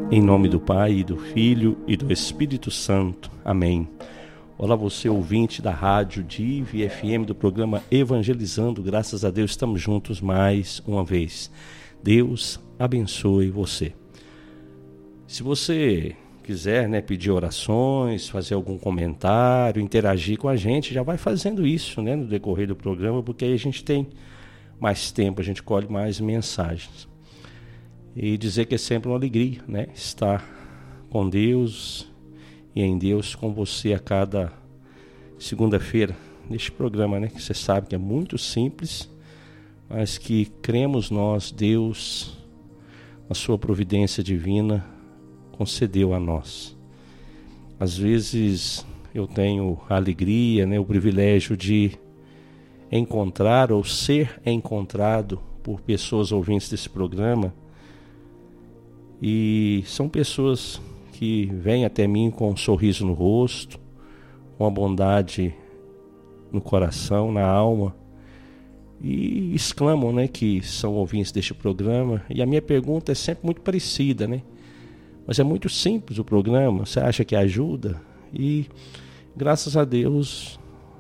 Em nome do Pai, e do Filho e do Espírito Santo. Amém. Olá, você ouvinte da Rádio Dive FM do programa Evangelizando. Graças a Deus estamos juntos mais uma vez. Deus abençoe você. Se você quiser, pedir orações, fazer algum comentário, interagir com a gente, já vai fazendo isso, no decorrer do programa, porque aí a gente tem mais tempo, a gente colhe mais mensagens. E dizer que é sempre uma alegria, estar com Deus e em Deus com você a cada segunda-feira neste programa, que você sabe que é muito simples, mas que cremos nós, Deus, na sua providência divina, concedeu a nós. Às vezes eu tenho a alegria, o privilégio de encontrar ou ser encontrado por pessoas ouvintes desse programa. E são pessoas que vêm até mim com um sorriso no rosto, com a bondade no coração, na alma, e exclamam, que são ouvintes deste programa. E a minha pergunta é sempre muito parecida, Mas é muito simples o programa, você acha que ajuda? E graças a Deus,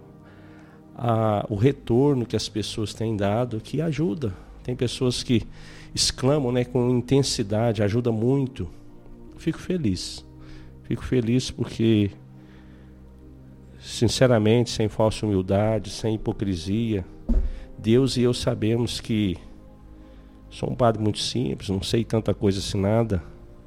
o retorno que as pessoas têm dado, que ajuda. Tem pessoas que exclamam, com intensidade, ajuda muito. Fico feliz porque, sinceramente, sem falsa humildade, sem hipocrisia, Deus e eu sabemos que sou um padre muito simples, não sei tanta coisa assim nada.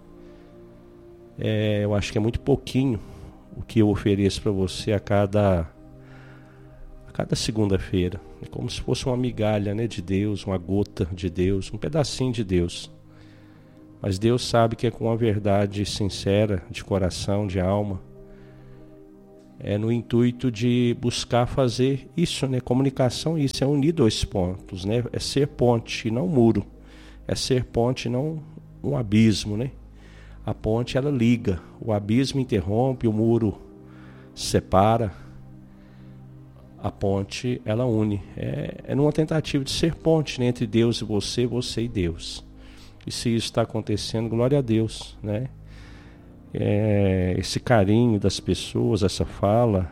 Eu acho que é muito pouquinho o que eu ofereço para você a cada segunda-feira. É como se fosse uma migalha, de Deus, uma gota de Deus, um pedacinho de Deus. Mas Deus sabe que é com a verdade sincera, de coração, de alma. É no intuito de buscar fazer isso, Comunicação, isso é unir dois pontos, É ser ponte e não muro. É ser ponte e não um abismo, A ponte, ela liga, o abismo interrompe, o muro separa. A ponte, ela une. É numa tentativa de ser ponte, entre Deus e você e Deus. E se isso está acontecendo, glória a Deus, esse carinho das pessoas, essa fala,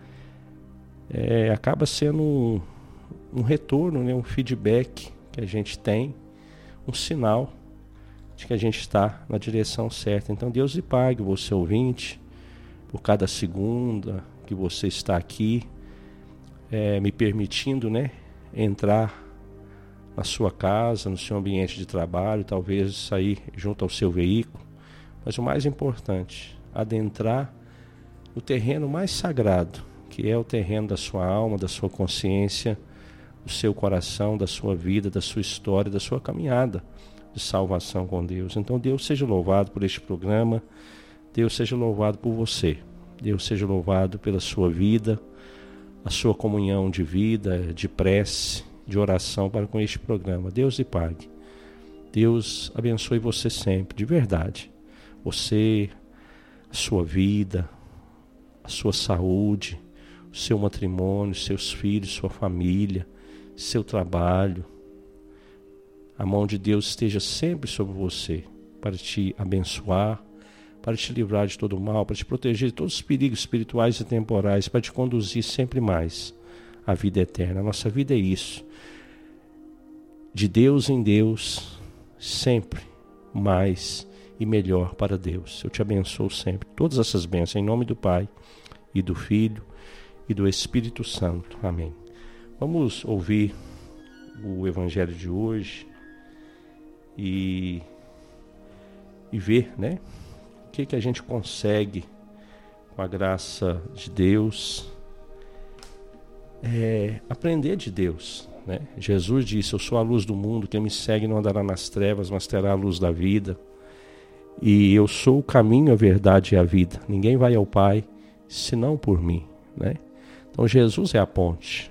acaba sendo um retorno, um feedback que a gente tem, um sinal de que a gente está na direção certa. Então Deus lhe pague, você ouvinte, por cada segunda que você está aqui, me permitindo, entrar na sua casa, no seu ambiente de trabalho, talvez sair junto ao seu veículo, mas o mais importante, adentrar o terreno mais sagrado, que é o terreno da sua alma, da sua consciência, do seu coração, da sua vida, da sua história, da sua caminhada de salvação com Deus. Então Deus seja louvado por este programa, Deus seja louvado por você, Deus seja louvado pela sua vida, a sua comunhão de vida, de prece, de oração para com este programa. Deus lhe pague. Deus abençoe você sempre, de verdade. Você, a sua vida, a sua saúde, o seu matrimônio, seus filhos, sua família, seu trabalho. A mão de Deus esteja sempre sobre você, para te abençoar, para te livrar de todo o mal, para te proteger de todos os perigos espirituais e temporais, para te conduzir sempre mais à vida eterna. A nossa vida é isso. De Deus em Deus, sempre mais e melhor para Deus. Eu te abençoo sempre. Todas essas bênçãos, em nome do Pai, e do Filho, e do Espírito Santo. Amém. Vamos ouvir o Evangelho de hoje e ver, o que a gente consegue, com a graça de Deus, aprender de Deus, Jesus disse: eu sou a luz do mundo, quem me segue não andará nas trevas, mas terá a luz da vida. E eu sou o caminho, a verdade e a vida. Ninguém vai ao Pai senão por mim, Então Jesus é a ponte,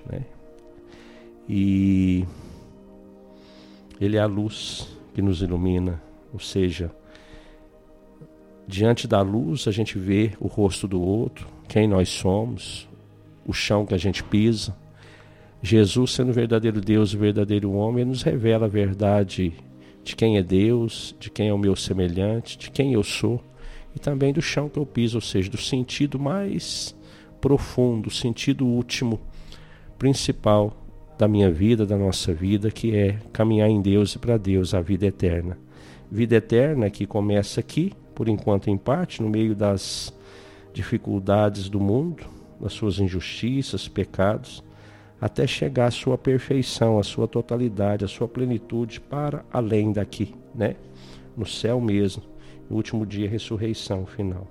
E Ele é a luz que nos ilumina, ou seja, diante da luz a gente vê o rosto do outro, quem nós somos, o chão que a gente pisa. Jesus, sendo verdadeiro Deus e verdadeiro homem, Ele nos revela a verdade de quem é Deus, de quem é o meu semelhante, de quem eu sou, e também do chão que eu piso, ou seja, do sentido mais profundo, o sentido último, principal da minha vida, da nossa vida, que é caminhar em Deus e para Deus, a vida eterna. Vida eterna que começa aqui, por enquanto em parte, no meio das dificuldades do mundo, das suas injustiças, pecados, até chegar à sua perfeição, à sua totalidade, à sua plenitude para além daqui, né? No céu mesmo, no último dia, ressurreição final.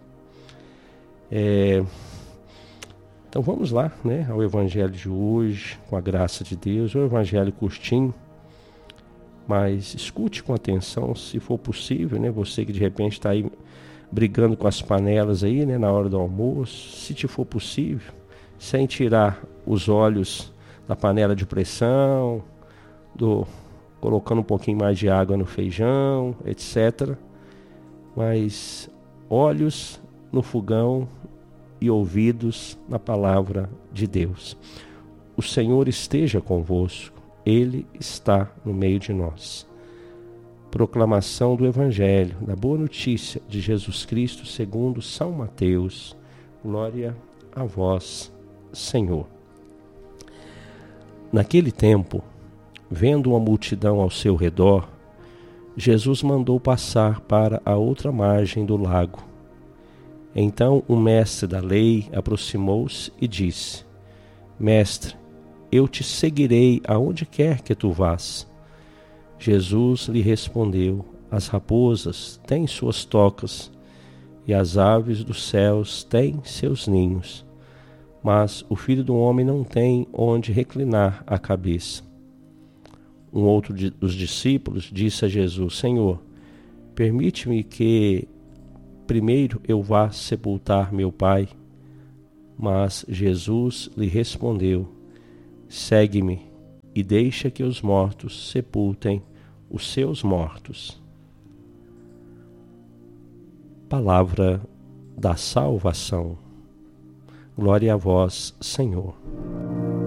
Então vamos lá, né, ao Evangelho de hoje, com a graça de Deus. É um Evangelho curtinho, mas escute com atenção, se for possível, né? Você que de repente está aí brigando com as panelas aí, né, na hora do almoço, se te for possível, sem tirar os olhos da panela de pressão, colocando um pouquinho mais de água no feijão, etc. Mas olhos no fogão e ouvidos na palavra de Deus. O Senhor esteja convosco, Ele está no meio de nós. Proclamação do Evangelho, da boa notícia de Jesus Cristo segundo São Mateus. Glória a vós, Senhor. Naquele tempo, vendo uma multidão ao seu redor, Jesus mandou passar para a outra margem do lago. Então o mestre da lei aproximou-se e disse: Mestre, eu te seguirei aonde quer que tu vás. Jesus lhe respondeu: As raposas têm suas tocas e as aves dos céus têm seus ninhos, mas o Filho do Homem não tem onde reclinar a cabeça. Um outro dos discípulos disse a Jesus: Senhor, permite-me que primeiro eu vá sepultar meu pai. Mas Jesus lhe respondeu: Segue-me e deixa que os mortos sepultem os seus mortos. Palavra da salvação. Glória a vós, Senhor.